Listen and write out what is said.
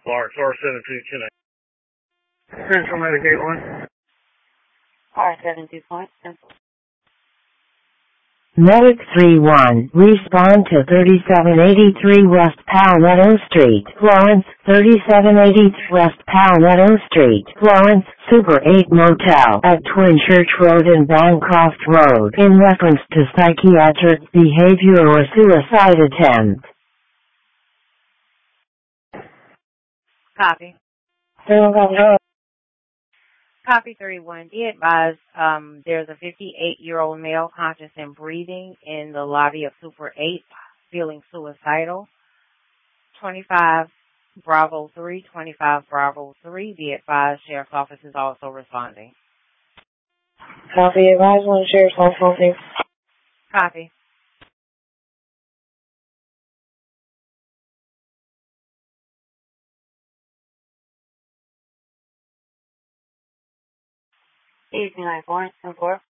Clark's R7210. Central Medicaid 1. R72 Central. Medic 3-1, respond to 3783 West Palmetto Street, Florence, 3783 West Palmetto Street, Florence, Super 8 Motel at Twin Church Road and Bancroft Road in reference to psychiatric behavior or suicide attempt. Copy. Copy. Copy 31. Be advised, there's a 58-year-old male conscious and breathing in the lobby of Super 8, feeling suicidal. 25 Bravo 3, 25 Bravo 3. Be advised, Sheriff's Office is also responding. Copy. Advise when Sheriff's Office. Copy. Easy 94, 4.